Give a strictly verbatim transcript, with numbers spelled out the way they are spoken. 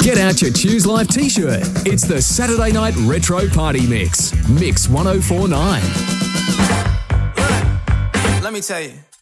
Get out your Choose Life t-shirt. It's the Saturday Night Retro Party Mix. Mix one oh four point nine. Let me tell you.